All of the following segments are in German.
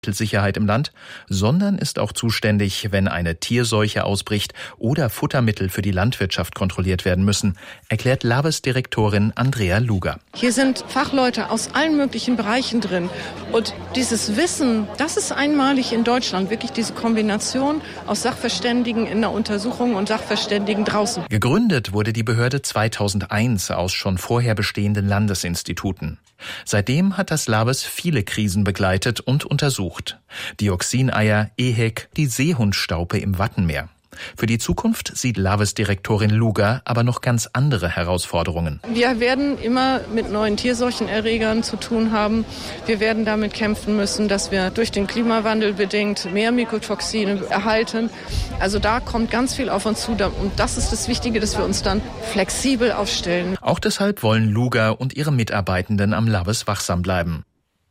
Sicherheit im Land, sondern ist auch zuständig, wenn eine Tierseuche ausbricht oder Futtermittel für die Landwirtschaft kontrolliert werden müssen, erklärt Labes-Direktorin Andrea Luger. Hier sind Fachleute aus allen möglichen Bereichen drin. Und dieses Wissen, das ist einmalig in Deutschland, wirklich diese Kombination aus Sachverständigen in der Untersuchung und Sachverständigen draußen. Gegründet wurde die Behörde 2001 aus schon vorher bestehenden Landesinstituten. Seitdem hat das Labes viele Krisen begleitet und untersucht. Dioxineier, EHEC, die Seehundstaupe im Wattenmeer. Für die Zukunft sieht Labes-Direktorin Luger aber noch ganz andere Herausforderungen. Wir werden immer mit neuen Tierseuchenerregern zu tun haben. Wir werden damit kämpfen müssen, dass wir durch den Klimawandel bedingt mehr Mykotoxine erhalten. Also da kommt ganz viel auf uns zu. Und das ist das Wichtige, dass wir uns dann flexibel aufstellen. Auch deshalb wollen Luger und ihre Mitarbeitenden am Labes wachsam bleiben.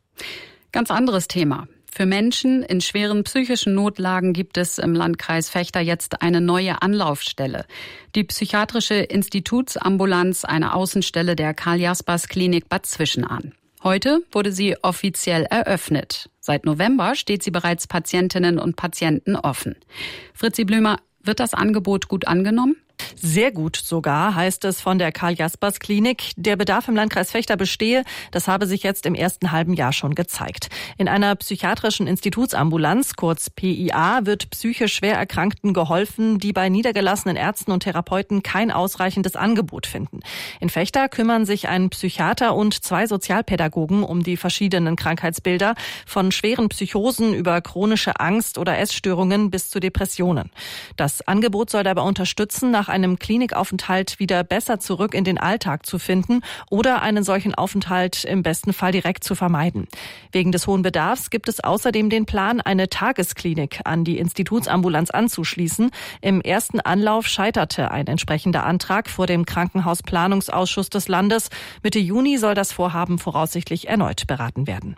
Ganz anderes Thema. Für Menschen in schweren psychischen Notlagen gibt es im Landkreis Vechta jetzt eine neue Anlaufstelle. Die psychiatrische Institutsambulanz, eine Außenstelle der Karl-Jaspers-Klinik Bad Zwischenahn. Heute wurde sie offiziell eröffnet. Seit November steht sie bereits Patientinnen und Patienten offen. Fritzi Blömer, wird das Angebot gut angenommen? Sehr gut sogar, heißt es von der Karl-Jaspers-Klinik. Der Bedarf im Landkreis Vechta bestehe. Das habe sich jetzt im ersten halben Jahr schon gezeigt. In einer psychiatrischen Institutsambulanz, kurz PIA, wird psychisch schwer Erkrankten geholfen, die bei niedergelassenen Ärzten und Therapeuten kein ausreichendes Angebot finden. In Vechta kümmern sich ein Psychiater und 2 Sozialpädagogen um die verschiedenen Krankheitsbilder, von schweren Psychosen über chronische Angst oder Essstörungen bis zu Depressionen. Das Angebot soll dabei unterstützen, nach einem Klinikaufenthalt wieder besser zurück in den Alltag zu finden oder einen solchen Aufenthalt im besten Fall direkt zu vermeiden. Wegen des hohen Bedarfs gibt es außerdem den Plan, eine Tagesklinik an die Institutsambulanz anzuschließen. Im ersten Anlauf scheiterte ein entsprechender Antrag vor dem Krankenhausplanungsausschuss des Landes. Mitte Juni soll das Vorhaben voraussichtlich erneut beraten werden.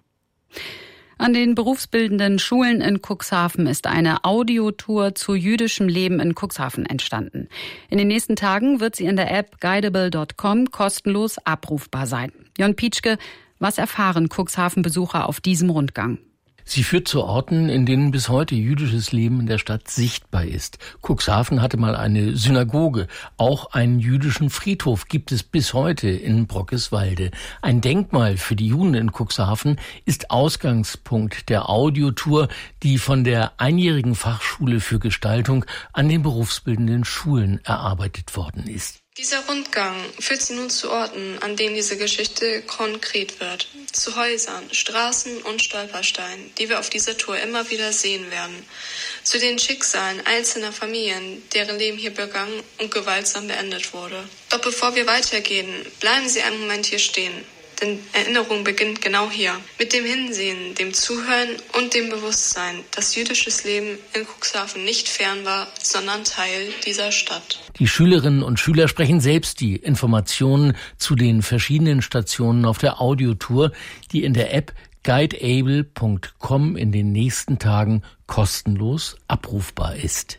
An den berufsbildenden Schulen in Cuxhaven ist eine Audiotour zu jüdischem Leben in Cuxhaven entstanden. In den nächsten Tagen wird sie in der App guidable.com kostenlos abrufbar sein. Jon Pietschke, was erfahren Cuxhaven-Besucher auf diesem Rundgang? Sie führt zu Orten, in denen bis heute jüdisches Leben in der Stadt sichtbar ist. Cuxhaven hatte mal eine Synagoge. Auch einen jüdischen Friedhof gibt es bis heute in Brockeswalde. Ein Denkmal für die Juden in Cuxhaven ist Ausgangspunkt der Audiotour, die von der einjährigen Fachschule für Gestaltung an den berufsbildenden Schulen erarbeitet worden ist. Dieser Rundgang führt Sie nun zu Orten, an denen diese Geschichte konkret wird. Zu Häusern, Straßen und Stolpersteinen, die wir auf dieser Tour immer wieder sehen werden. Zu den Schicksalen einzelner Familien, deren Leben hier begangen und gewaltsam beendet wurde. Doch bevor wir weitergehen, bleiben Sie einen Moment hier stehen. Denn Erinnerung beginnt genau hier. Mit dem Hinsehen, dem Zuhören und dem Bewusstsein, dass jüdisches Leben in Cuxhaven nicht fern war, sondern Teil dieser Stadt. Die Schülerinnen und Schüler sprechen selbst die Informationen zu den verschiedenen Stationen auf der Audiotour, die in der App guideable.com in den nächsten Tagen kostenlos abrufbar ist.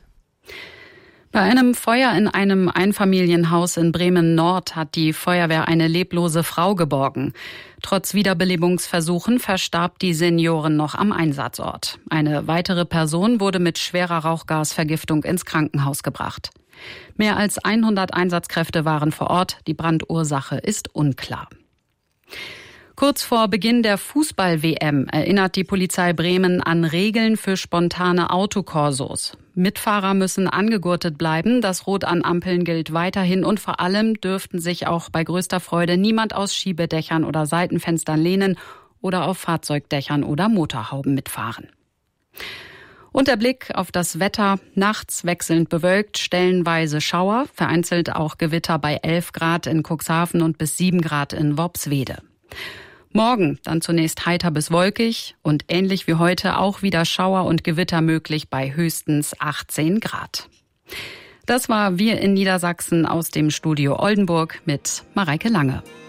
Bei einem Feuer in einem Einfamilienhaus in Bremen-Nord hat die Feuerwehr eine leblose Frau geborgen. Trotz Wiederbelebungsversuchen verstarb die Seniorin noch am Einsatzort. Eine weitere Person wurde mit schwerer Rauchgasvergiftung ins Krankenhaus gebracht. Mehr als 100 Einsatzkräfte waren vor Ort. Die Brandursache ist unklar. Kurz vor Beginn der Fußball-WM erinnert die Polizei Bremen an Regeln für spontane Autokorsos. Mitfahrer müssen angegurtet bleiben, das Rot an Ampeln gilt weiterhin und vor allem dürften sich auch bei größter Freude niemand aus Schiebedächern oder Seitenfenstern lehnen oder auf Fahrzeugdächern oder Motorhauben mitfahren. Und der Blick auf das Wetter, nachts wechselnd bewölkt, stellenweise Schauer, vereinzelt auch Gewitter bei 11 Grad in Cuxhaven und bis 7 Grad in Worpswede. Morgen dann zunächst heiter bis wolkig und ähnlich wie heute auch wieder Schauer und Gewitter möglich bei höchstens 18 Grad. Das war Wir in Niedersachsen aus dem Studio Oldenburg mit Mareike Lange.